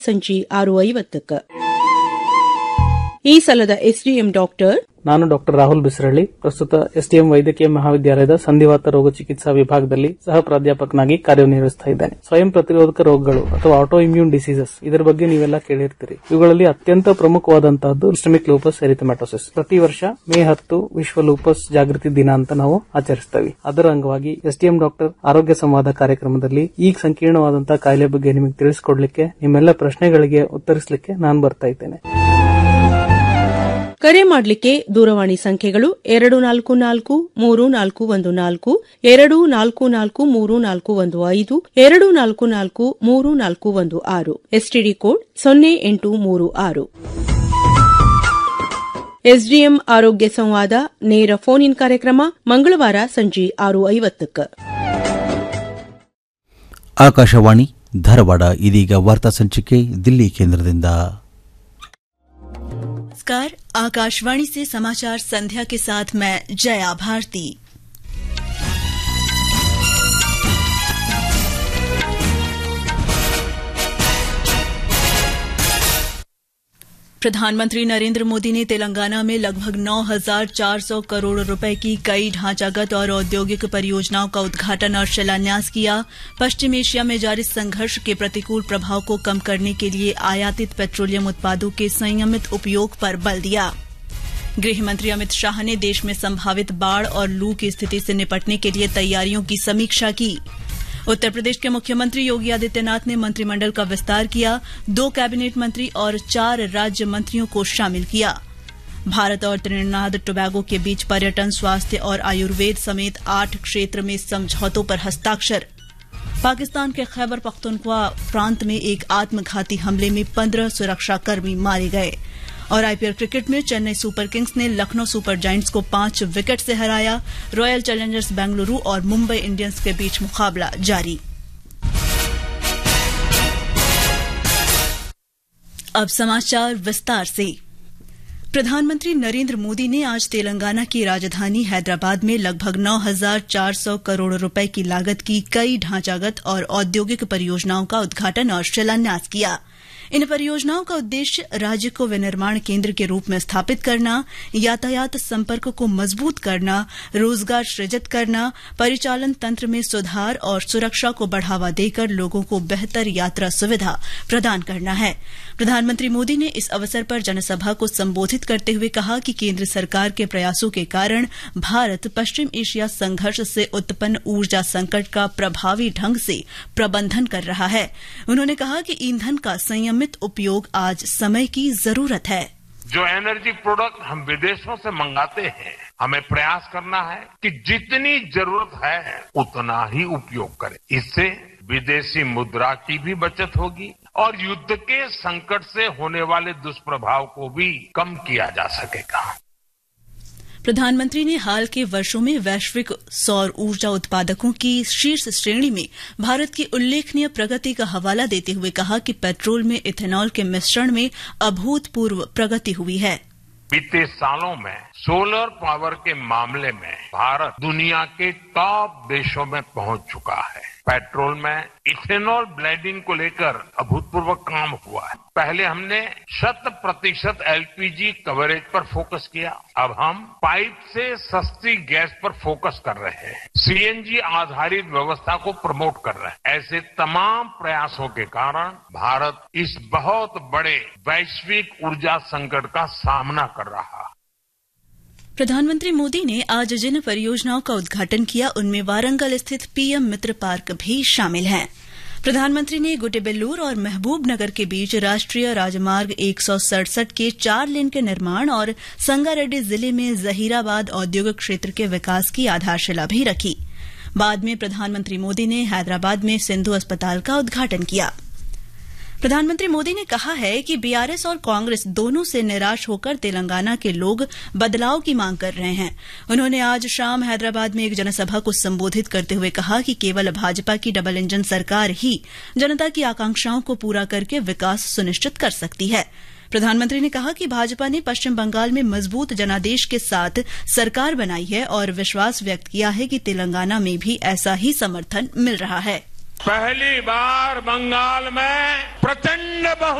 ಸಂಜೆ 6:50ಕ್ಕೆ. ಈ ಸಲದ ಎಸ್ಡಿಎಂ ಡಾಕ್ಟರ್ ನಾನು ಡಾಕ್ಟರ್ ರಾಹುಲ್ ಬಿಸರಳ್ಳಿ, ಪ್ರಸ್ತುತ ಎಸ್ಡಿಎಂ ವೈದ್ಯಕೀಯ ಮಹಾವಿದ್ಯಾಲಯದ ಸಂಧಿವಾತ ರೋಗ ಚಿಕಿತ್ಸಾ ವಿಭಾಗದಲ್ಲಿ ಸಹ ಪ್ರಾಧ್ಯಾಪಕನಾಗಿ ಕಾರ್ಯನಿರ್ವಹಿಸ್ತಾ ಇದ್ದೇನೆ. ಸ್ವಯಂ ಪ್ರತಿರೋಧಕ ರೋಗಗಳು ಅಥವಾ ಆಟೋ ಇಮ್ಯೂನ್ ಡಿಸೀಸಸ್, ಇದರ ಬಗ್ಗೆ ನೀವೆಲ್ಲ ಕೇಳಿರ್ತೀರಿ. ಇವುಗಳಲ್ಲಿ ಅತ್ಯಂತ ಪ್ರಮುಖವಾದಂತಹದ್ದು ಸಿಸ್ಟಮಿಕ್ ಲೂಪಸ್ ಎರಿಥೆಮ್ಯಾಟೋಸಿಸ್. ಪ್ರತಿ ವರ್ಷ ಮೇ 10 ವಿಶ್ವ ಲೂಪಸ್ ಜಾಗೃತಿ ದಿನ ಅಂತ ನಾವು ಆಚರಿಸ್ತೇವೆ. ಅದರ ಅಂಗವಾಗಿ ಎಸ್ಡಿಎಂ ಡಾಕ್ಟರ್ ಆರೋಗ್ಯ ಸಂವಾದ ಕಾರ್ಯಕ್ರಮದಲ್ಲಿ ಈ ಸಂಕೀರ್ಣವಾದಂತಹ ಕಾಯಿಲೆ ಬಗ್ಗೆ ನಿಮಗೆ ತಿಳಿಸಿಕೊಡ್ಲಿಕ್ಕೆ, ನಿಮ್ಮೆಲ್ಲ ಪ್ರಶ್ನೆಗಳಿಗೆ ಉತ್ತರಿಸಲಿಕ್ಕೆ ನಾನು ಬರ್ತಾ ಇದ್ದೇನೆ. ಕರೆ ಮಾಡಲಿಕ್ಕೆ ದೂರವಾಣಿ ಸಂಖ್ಯೆಗಳು 244-3414, 244-3415, 244-3416, ಎಸ್ಟಿಡಿ ಕೋಡ್ 0836. ಎಸ್ಡಿಎಂ ಆರೋಗ್ಯ ಸಂವಾದ ನೇರ ಫೋನ್ ಇನ್ ಕಾರ್ಯಕ್ರಮ ಮಂಗಳವಾರ ಸಂಜೆ 6:50ಕ್ಕೆ. ಆಕಾಶವಾಣಿ ಧಾರವಾಡ. ಇದೀಗ ವಾರ್ತಾ ಸಂಚಿಕೆ दिल्ली केंद्रದಿಂದ. नमस्कार, आकाशवाणी से समाचार संध्या के साथ मैं जया भारती। प्रधानमंत्री नरेंद्र मोदी ने तेलंगाना में लगभग 9,400 करोड़ रुपए की कई ढांचागत और औद्योगिक परियोजनाओं का उद्घाटन और शिलान्यास किया। पश्चिम एशिया में जारी संघर्ष के प्रतिकूल प्रभाव को कम करने के लिए आयातित पेट्रोलियम उत्पादों के संयमित उपयोग पर बल दिया। गृह मंत्री अमित शाह ने देश में संभावित बाढ़ और लू की स्थिति से निपटने के लिए तैयारियों की समीक्षा की। उत्तर प्रदेश के मुख्यमंत्री योगी आदित्यनाथ ने मंत्रिमंडल का विस्तार किया। 2 कैबिनेट मंत्री और 4 राज्य मंत्रियों को शामिल किया। भारत और त्रिनिदाद टोबैगो के बीच पर्यटन, स्वास्थ्य और आयुर्वेद समेत 8 क्षेत्र में समझौतों पर हस्ताक्षर। पाकिस्तान के खैबर पख्तूनख्वा प्रांत में एक आत्मघाती हमले में 15 सुरक्षाकर्मी मारे गए। और आईपीएल क्रिकेट में चेन्नई सुपर किंग्स ने लखनऊ सुपर जायंट्स को 5 विकेट से हराया। रॉयल चैलेंजर्स बेंगलुरु और मुंबई इंडियंस के बीच मुकाबला जारी। अब समाचार विस्तार से। प्रधानमंत्री नरेंद्र मोदी ने आज तेलंगाना की राजधानी हैदराबाद में लगभग 9,400 करोड़ रुपए की लागत की कई ढांचागत और औद्योगिक परियोजनाओं का उद्घाटन और शिलान्यास किया। इन परियोजनाओं का उद्देश्य राज्य को विनिर्माण केंद्र के रूप में स्थापित करना, यातायात संपर्क को मजबूत करना, रोजगार सृजित करना, परिचालन तंत्र में सुधार और सुरक्षा को बढ़ावा देकर लोगों को बेहतर यात्रा सुविधा प्रदान करना है। प्रधानमंत्री मोदी ने इस अवसर पर जनसभा को संबोधित करते हुए कहा कि केंद्र सरकार के प्रयासों के कारण भारत पश्चिम एशिया संघर्ष से उत्पन्न ऊर्जा संकट का प्रभावी ढंग से प्रबंधन कर रहा है। उन्होंने कहा कि ईंधन का संयमित उपयोग आज समय की जरूरत है। जो एनर्जी प्रोडक्ट हम विदेशों से मंगाते हैं, हमें प्रयास करना है कि जितनी जरूरत है उतना ही उपयोग करें। इससे विदेशी मुद्रा की भी बचत होगी और युद्ध के संकट से होने वाले दुष्प्रभाव को भी कम किया जा सकेगा। प्रधानमंत्री ने हाल के वर्षों में वैश्विक सौर ऊर्जा उत्पादकों की शीर्ष श्रेणी में भारत की उल्लेखनीय प्रगति का हवाला देते हुए कहा कि पेट्रोल में इथेनॉल के मिश्रण में अभूतपूर्व प्रगति हुई है। बीते सालों में सोलर पावर के मामले में भारत दुनिया के टॉप देशों में पहुंच चुका है। पेट्रोल में इथेनॉल ब्लेंडिंग को लेकर अभूतपूर्व काम हुआ है। पहले हमने 100% एलपीजी कवरेज पर फोकस किया, अब हम पाइप से सस्ती गैस पर फोकस कर रहे हैं। सीएनजी आधारित व्यवस्था को प्रमोट कर रहे हैं। ऐसे तमाम प्रयासों के कारण भारत इस बहुत बड़े वैश्विक ऊर्जा संकट का सामना कर रहा है। प्रधानमंत्री मोदी ने आज जिन परियोजनाओं का उद्घाटन किया उनमें वारंगल स्थित पीएम मित्र पार्क भी शामिल है। प्रधानमंत्री ने गुटेबेल्लूर और महबूबनगर के बीच राष्ट्रीय राजमार्ग 167 के 4 लेन के निर्माण और संगारेड्डी जिले में जहीराबाद औद्योगिक क्षेत्र के विकास की आधारशिला भी रखी। बाद में प्रधानमंत्री मोदी ने हैदराबाद में सिंधु अस्पताल का उद्घाटन किया। प्रधानमंत्री मोदी ने कहा है कि बीआरएस और कांग्रेस दोनों से निराश होकर तेलंगाना के लोग बदलाव की मांग कर रहे हैं। उन्होंने आज शाम हैदराबाद में एक जनसभा को संबोधित करते हुए कहा कि केवल भाजपा की डबल इंजन सरकार ही जनता की आकांक्षाओं को पूरा करके विकास सुनिश्चित कर सकती है। प्रधानमंत्री ने कहा कि भाजपा ने पश्चिम बंगाल में मजबूत जनादेश के साथ सरकार बनाई है और विश्वास व्यक्त किया है कि तेलंगाना में भी ऐसा ही समर्थन मिल रहा है। पहली बार बंगाल में प्रचंड